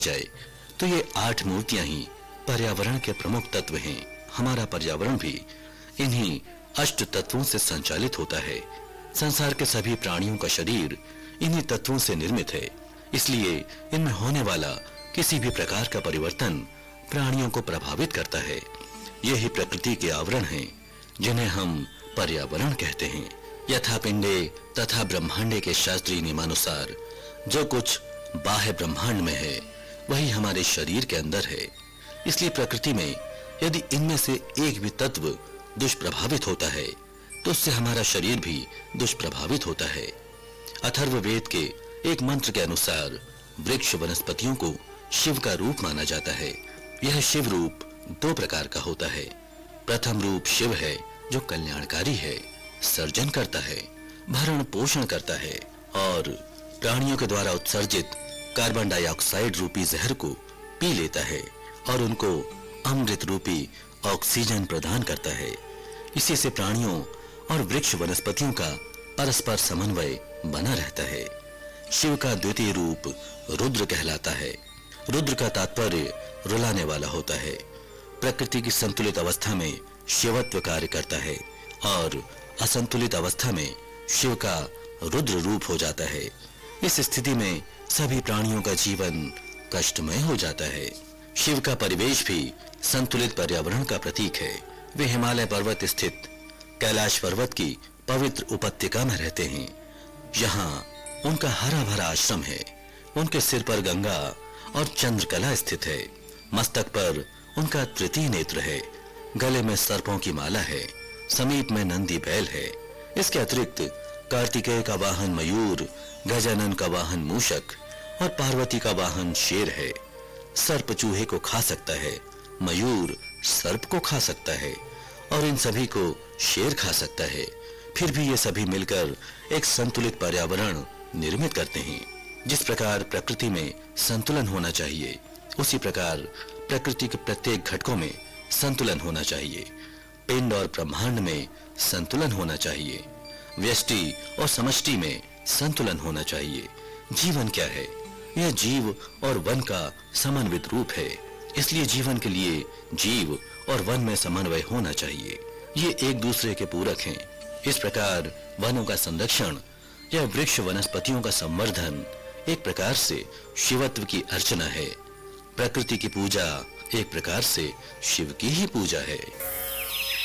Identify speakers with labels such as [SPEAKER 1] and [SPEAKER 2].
[SPEAKER 1] जाए तो ये 8 मूर्तियां ही पर्यावरण के प्रमुख तत्व हैं। हमारा पर्यावरण भी इन्हीं अष्ट तत्वों से संचालित होता है। संसार के सभी प्राणियों का शरीर इन्हीं तत्वों से निर्मित है, इसलिए इनमें होने वाला किसी भी प्रकार का परिवर्तन प्राणियों को प्रभावित करता है। यही प्रकृति के आवरण हैं, जिन्हें हम पर्यावरण कहते हैं। यथा पिंडे तथा ब्रह्मांडे के शास्त्रीय नियमानुसार जो कुछ बाह्य ब्रह्मांड में है वही हमारे शरीर के अंदर है। इसलिए प्रकृति में यदि इनमें से एक भी तत्व दुष्प्रभावित होता है तो उससे हमारा शरीर भी दुष्प्रभावित होता है। अथर्ववेद के एक मंत्र के अनुसार वृक्ष वनस्पतियों को शिव का रूप माना जाता है। यह शिव रूप 2 प्रकार का होता है। प्रथम रूप शिव है जो कल्याणकारी है, सर्जन करता है, भरण पोषण करता है और प्राणियों के द्वारा उत्सर्जित कार्बन डाइऑक्साइड रूपी जहर को पी लेता है और उनको अमृत रूपी ऑक्सीजन प्रदान करता है। इसी से प्राणियों और वृक्ष वनस्पतियों का परस्पर समन्वय बना रहता है। शिव का द्वितीय रूप रुद्र कहलाता है। रुद्र का तात्पर्य रुलाने वाला होता है। प्रकृति की संतुलित अवस्था में शिवत्व कार्य करता है और असंतुलित अवस्था में शिव का रुद्र रूप हो जाता है। इस स्थिति में सभी प्राणियों का जीवन कष्टमय हो जाता है। शिव का परिवेश भी संतुलित पर्यावरण का प्रतीक है। वे हिमालय पर्वत स्थित कैलाश पर्वत की पवित्र उपत्यका में रहते हैं। यहाँ उनका हरा भरा आश्रम है। उनके सिर पर गंगा और चंद्रकला स्थित है। मस्तक पर उनका तृतीय नेत्र है। गले में सर्पों की माला है। समीप में नंदी बैल है। इसके अतिरिक्त कार्तिकेय का वाहन मयूर, गजानन का वाहन मूषक और पार्वती का वाहन शेर है। सर्प चूहे को खा सकता है, मयूर सर्प को खा सकता है और इन सभी को शेर खा सकता है। फिर भी ये सभी मिलकर एक संतुलित पर्यावरण निर्मित करते हैं। जिस प्रकार प्रकृति में संतुलन होना चाहिए, उसी प्रकार प्रकृति के प्रत्येक घटकों में संतुलन होना चाहिए। पिंड और ब्रह्मांड में संतुलन होना चाहिए। व्यष्टि और समष्टि में संतुलन होना चाहिए। जीवन क्या है? यह जीव और वन का समन्वित रूप है। इसलिए जीवन के लिए जीव और वन में समन्वय होना चाहिए। ये एक दूसरे के पूरक हैं। इस प्रकार वनों का संरक्षण या वृक्ष वनस्पतियों का संवर्धन एक प्रकार से शिवत्व की अर्चना है। प्रकृति की पूजा एक प्रकार से शिव की ही पूजा है।